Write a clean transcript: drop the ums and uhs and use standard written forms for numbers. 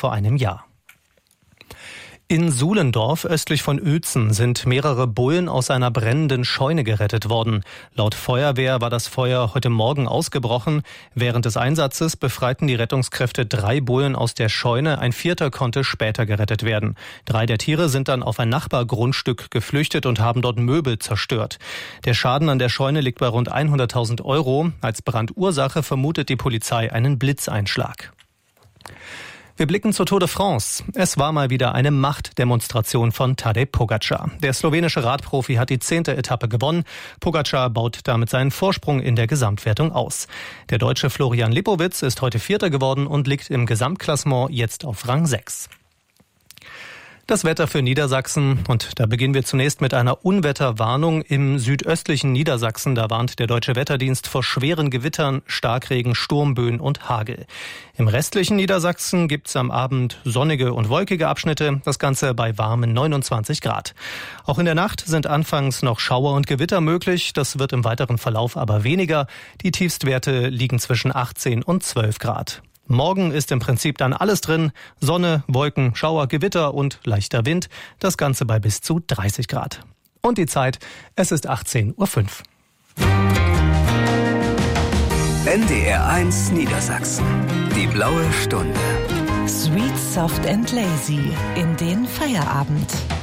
vor einem Jahr. In Suhlendorf östlich von Uelzen sind mehrere Bullen aus einer brennenden Scheune gerettet worden. Laut Feuerwehr war das Feuer heute Morgen ausgebrochen. Während des Einsatzes befreiten die Rettungskräfte 3 Bullen aus der Scheune. Ein 4. konnte später gerettet werden. 3 der Tiere sind dann auf ein Nachbargrundstück geflüchtet und haben dort Möbel zerstört. Der Schaden an der Scheune liegt bei rund 100.000 €. Als Brandursache vermutet die Polizei einen Blitzeinschlag. Wir blicken zur Tour de France. Es war mal wieder eine Machtdemonstration von Tadej Pogačar. Der slowenische Radprofi hat die 10. Etappe gewonnen. Pogačar baut damit seinen Vorsprung in der Gesamtwertung aus. Der Deutsche Florian Lipowitz ist heute 4. geworden und liegt im Gesamtklassement jetzt auf Rang 6. Das Wetter für Niedersachsen, und da beginnen wir zunächst mit einer Unwetterwarnung im südöstlichen Niedersachsen. Da warnt der Deutsche Wetterdienst vor schweren Gewittern, Starkregen, Sturmböen und Hagel. Im restlichen Niedersachsen gibt's am Abend sonnige und wolkige Abschnitte, das Ganze bei warmen 29 Grad. Auch in der Nacht sind anfangs noch Schauer und Gewitter möglich, das wird im weiteren Verlauf aber weniger. Die Tiefstwerte liegen zwischen 18 und 12 Grad. Morgen ist im Prinzip dann alles drin. Sonne, Wolken, Schauer, Gewitter und leichter Wind. Das Ganze bei bis zu 30 Grad. Und die Zeit, es ist 18:05 Uhr. NDR1 Niedersachsen. Die blaue Stunde. Sweet, soft and lazy in den Feierabend.